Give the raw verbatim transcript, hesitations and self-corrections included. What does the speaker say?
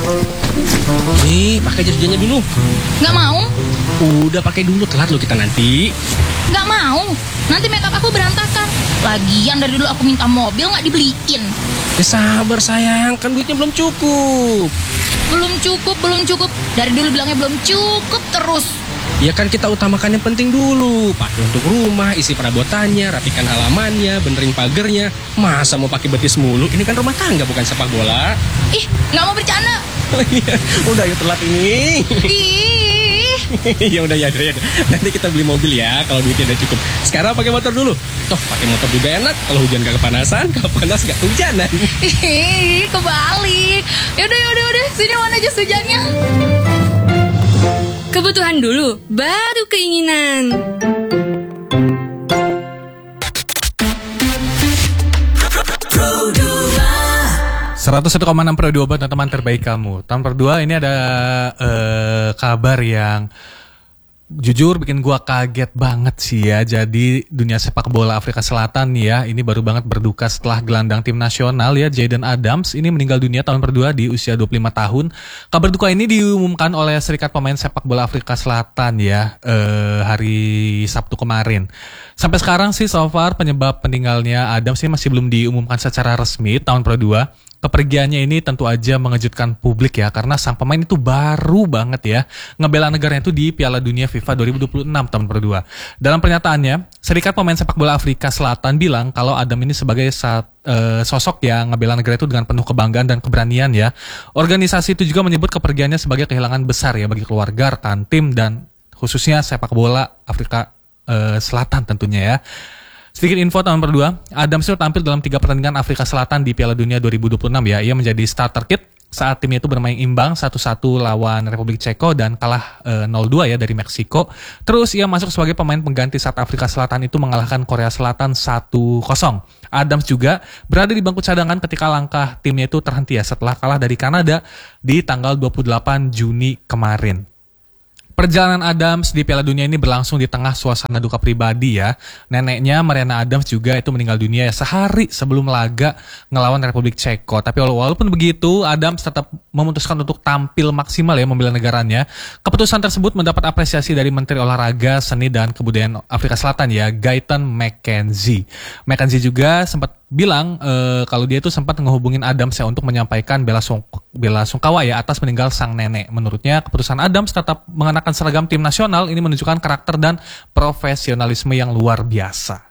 Nih, pakai jas hujannya dulu. Nggak mau. Udah pakai dulu, telat lo kita nanti. Nggak mau. Nanti makeup aku berantakan. Lagian dari dulu aku minta mobil nggak dibeliin. Ya sabar sayang, kan duitnya belum cukup. Belum cukup, belum cukup. Dari dulu bilangnya belum cukup terus. Ya kan kita utamakan yang penting dulu. Pakai untuk rumah, isi perabotannya, rapikan halamannya, benerin pagernya. Masa mau pakai betis mulu? Ini kan rumah tangga bukan sepak bola. Ih, nggak mau bercanda. Udah yuk telat ini. Ih. Ya udah ya, ya, nanti kita beli mobil ya kalau duitnya udah cukup. Sekarang pakai motor dulu. Toh pakai motor juga enak. Kalau hujan gak kepanasan, kalau panas gak kehujanan. Ih, kebalik. Yaudah, yaudah, yaudah. Sini mana jas hujannya? Kebutuhan dulu, baru keinginan. seratus satu koma enam Pro dua buat teman terbaik kamu. Tahun per dua ini ada uh, kabar yang jujur bikin gua kaget banget sih ya. Jadi dunia sepak bola Afrika Selatan nih ya, ini baru banget berduka setelah gelandang tim nasional ya, Jayden Adams ini meninggal dunia tahun per dua di usia dua puluh lima tahun. Kabar duka ini diumumkan oleh Serikat Pemain Sepak Bola Afrika Selatan ya, eh, hari Sabtu kemarin. Sampai sekarang sih so far penyebab meninggalnya Adams ini masih belum diumumkan secara resmi tahun per dua. Kepergiannya ini tentu aja mengejutkan publik ya, karena sang pemain itu baru banget ya ngebela negaranya itu di Piala Dunia FIFA dua ribu dua puluh enam tahun per dua. Dalam pernyataannya, Serikat Pemain Sepak Bola Afrika Selatan bilang kalau Adam ini sebagai saat, uh, sosok yang ngebela negara itu dengan penuh kebanggaan dan keberanian ya. Organisasi itu juga menyebut kepergiannya sebagai kehilangan besar ya bagi keluarga, rekan tim, dan khususnya sepak bola Afrika uh, Selatan tentunya ya. Sedikit info tahun per dua, Adams itu tampil dalam tiga pertandingan Afrika Selatan di Piala Dunia dua ribu dua puluh enam ya. Ia menjadi starter kit saat timnya itu bermain imbang satu satu lawan Republik Ceko dan kalah e, nol dua ya dari Meksiko. Terus ia masuk sebagai pemain pengganti saat Afrika Selatan itu mengalahkan Korea Selatan satu kosong. Adams juga berada di bangku cadangan ketika langkah timnya itu terhenti ya setelah kalah dari Kanada di tanggal dua puluh delapan Juni kemarin. Perjalanan Adams di Piala Dunia ini berlangsung di tengah suasana duka pribadi ya. Neneknya Mariana Adams juga itu meninggal dunia ya sehari sebelum laga ngelawan Republik Ceko. Tapi walaupun begitu, Adams tetap memutuskan untuk tampil maksimal ya membela negaranya. Keputusan tersebut mendapat apresiasi dari Menteri Olahraga, Seni dan Kebudayaan Afrika Selatan ya, Gayton McKenzie. McKenzie juga sempat bilang e, kalau dia itu sempat ngehubungin Adams ya untuk menyampaikan bela, sung, bela sungkawa ya atas meninggal sang nenek. Menurutnya keputusan Adams tetap mengenakan seragam tim nasional ini menunjukkan karakter dan profesionalisme yang luar biasa.